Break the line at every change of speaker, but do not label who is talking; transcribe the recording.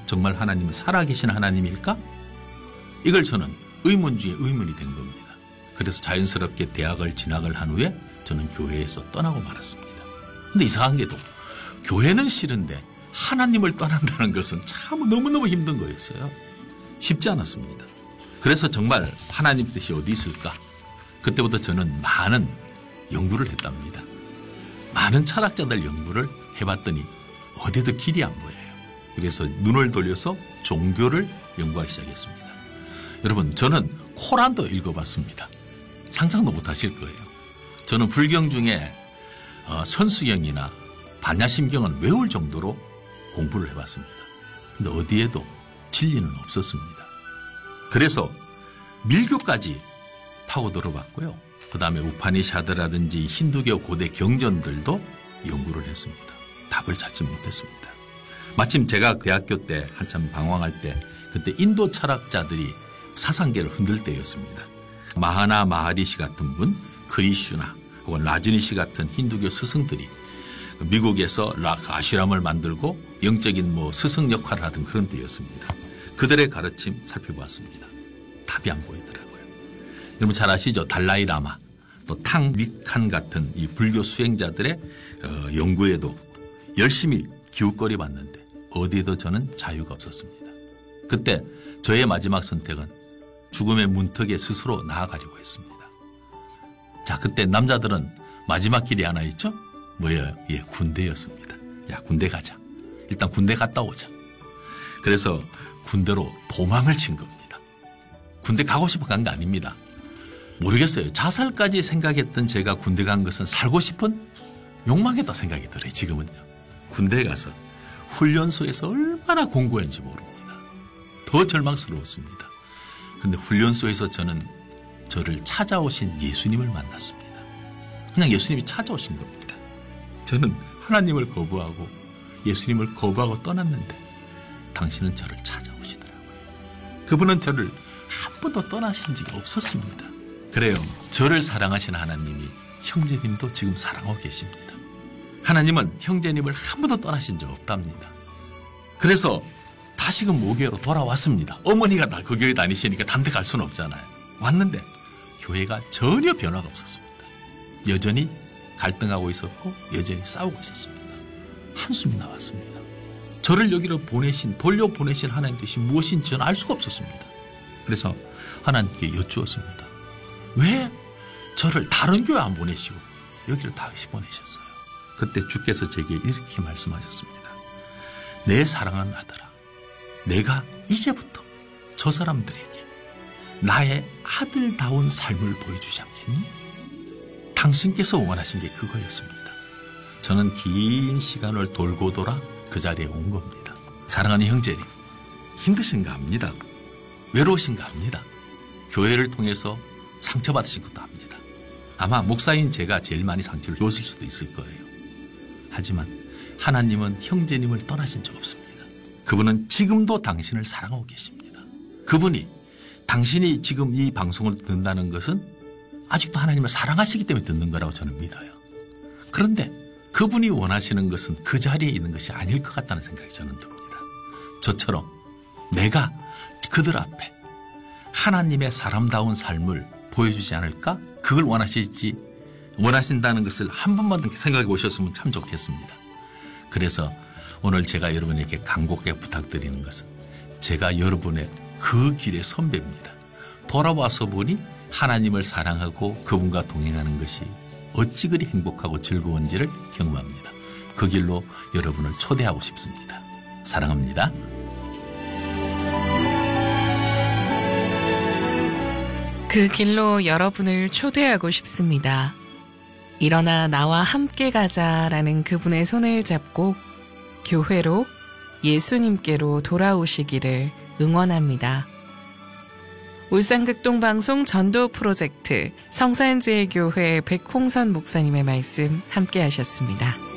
정말 하나님은 살아계신 하나님일까? 이걸 저는 의문 중에 의문이 된 겁니다. 그래서 자연스럽게 대학을 진학을 한 후에 저는 교회에서 떠나고 말았습니다. 근데 이상한 게도 교회는 싫은데 하나님을 떠난다는 것은 참 너무너무 힘든 거였어요. 쉽지 않았습니다. 그래서 정말 하나님 뜻이 어디 있을까? 그때부터 저는 많은 연구를 했답니다. 많은 철학자들 연구를 해봤더니 어디도 길이 안 보여요. 그래서 눈을 돌려서 종교를 연구하기 시작했습니다. 여러분, 저는 코란도 읽어봤습니다. 상상도 못하실 거예요. 저는 불경 중에 선수경이나 반야심경은 외울 정도로 공부를 해봤습니다. 근데 어디에도 진리는 없었습니다. 그래서 밀교까지 파고들어봤고요. 그 다음에 우파니샤드라든지 힌두교 고대 경전들도 연구를 했습니다. 답을 찾지 못했습니다. 마침 제가 그 학교 때 한참 방황할 때 그때 인도 철학자들이 사상계를 흔들 때였습니다. 마하나 마하리시 같은 분, 크리슈나 혹은 라즈니시 같은 힌두교 스승들이 미국에서 아슈람을 만들고 영적인 스승 역할을 하던 그런 때였습니다. 그들의 가르침 살펴보았습니다. 답이 안 보이더라고요. 여러분 잘 아시죠? 달라이 라마, 또 탕 미칸 같은 이 불교 수행자들의 연구에도 열심히 기웃거려 봤는데 어디에도 저는 자유가 없었습니다. 그때 저의 마지막 선택은 죽음의 문턱에 스스로 나아가려고 했습니다. 자, 그때 남자들은 마지막 길이 하나 있죠? 뭐예요? 예, 군대였습니다. 야, 군대 가자. 일단 군대 갔다 오자. 그래서 군대로 도망을 친 겁니다. 군대 가고 싶어 간 거 아닙니다. 모르겠어요. 자살까지 생각했던 제가 군대 간 것은 살고 싶은 욕망이다 생각이 들어요. 지금은요. 군대에 가서 훈련소에서 얼마나 공고했는지 모릅니다. 더 절망스러웠습니다. 그런데 훈련소에서 저는 저를 찾아오신 예수님을 만났습니다. 그냥 예수님이 찾아오신 겁니다. 저는 하나님을 거부하고 예수님을 거부하고 떠났는데 당신은 저를 찾아오시더라고요. 그분은 저를 한 번도 떠나신 적이 없었습니다. 그래요. 저를 사랑하신 하나님이 형제님도 지금 사랑하고 계십니다. 하나님은 형제님을 한 번도 떠나신 적 없답니다. 그래서 다시금 모교회로 돌아왔습니다. 어머니가 다 그 교회 다니시니까 다른 데 갈 수는 없잖아요. 왔는데 교회가 전혀 변화가 없었습니다. 여전히 갈등하고 있었고 여전히 싸우고 있었습니다. 한숨이 나왔습니다. 저를 여기로 돌려보내신 하나님 뜻이 무엇인지 저는 알 수가 없었습니다. 그래서 하나님께 여쭈었습니다. 왜 저를 다른 교회 안 보내시고 여기를 다시 보내셨어요? 그때 주께서 제게 이렇게 말씀하셨습니다. 내 사랑하는 아들아, 내가 이제부터 저 사람들에게 나의 아들다운 삶을 보여주지 않겠니? 당신께서 원하신 게 그거였습니다. 저는 긴 시간을 돌고 돌아 그 자리에 온 겁니다. 사랑하는 형제님, 힘드신가 합니다. 외로우신가 합니다. 교회를 통해서 상처받으신 것도 합니다. 아마 목사인 제가 제일 많이 상처를 줬을 수도 있을 거예요. 하지만 하나님은 형제님을 떠나신 적 없습니다. 그분은 지금도 당신을 사랑하고 계십니다. 그분이 당신이 지금 이 방송을 듣는다는 것은 아직도 하나님을 사랑하시기 때문에 듣는 거라고 저는 믿어요. 그런데 그분이 원하시는 것은 그 자리에 있는 것이 아닐 것 같다는 생각이 저는 듭니다. 저처럼 내가 그들 앞에 하나님의 사람다운 삶을 보여주지 않을까? 그걸 원하신다는 것을 한 번만 생각해 보셨으면 참 좋겠습니다. 그래서 오늘 제가 여러분에게 간곡하게 부탁드리는 것은 제가 여러분의 그 길의 선배입니다. 돌아와서 보니 하나님을 사랑하고 그분과 동행하는 것이 어찌 그리 행복하고 즐거운지를 경험합니다. 그 길로 여러분을 초대하고 싶습니다. 사랑합니다.
그 길로 여러분을 초대하고 싶습니다. 일어나 나와 함께 가자라는 그분의 손을 잡고 교회로 예수님께로 돌아오시기를 응원합니다. 울산극동방송 전도 프로젝트 성산제일교회 백홍선 목사님의 말씀 함께 하셨습니다.